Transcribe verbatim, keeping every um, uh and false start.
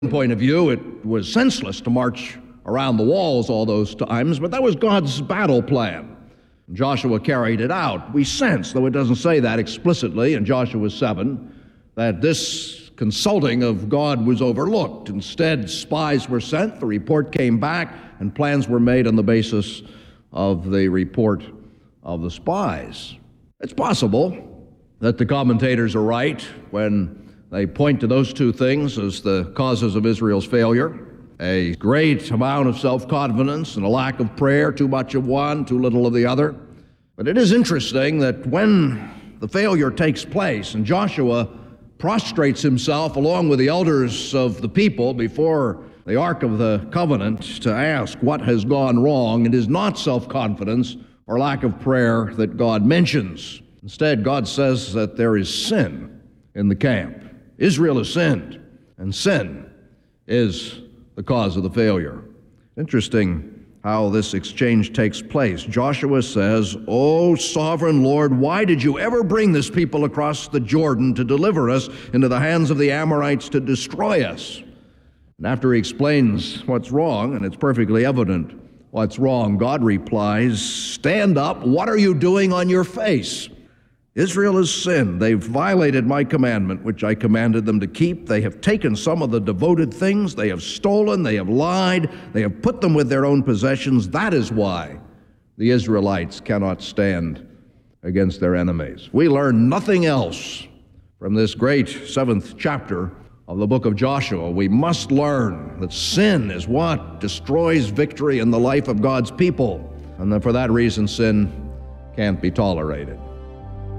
point of view, it was senseless to march around the walls all those times, but that was God's battle plan. Joshua carried it out. We sense, though it doesn't say that explicitly in Joshua seven, that this consulting of God was overlooked. Instead, spies were sent, the report came back, and plans were made on the basis of the report of the spies. It's possible that the commentators are right when they point to those two things as the causes of Israel's failure: a great amount of self-confidence and a lack of prayer, too much of one, too little of the other. But it is interesting that when the failure takes place and Joshua prostrates himself along with the elders of the people before the Ark of the Covenant to ask what has gone wrong, it is not self-confidence or lack of prayer that God mentions. Instead, God says that there is sin in the camp. Israel has sinned, and sin is the cause of the failure. Interesting how this exchange takes place. Joshua says, "O sovereign Lord, why did you ever bring this people across the Jordan to deliver us into the hands of the Amorites to destroy us?" And after he explains what's wrong, and it's perfectly evident what's wrong, God replies, "Stand up, what are you doing on your face? Israel has sinned. They've violated my commandment, which I commanded them to keep. They have taken some of the devoted things. They have stolen. They have lied. They have put them with their own possessions. That is why the Israelites cannot stand against their enemies." We learn nothing else from this great seventh chapter of the book of Joshua. We must learn that sin is what destroys victory in the life of God's people, and that for that reason sin can't be tolerated.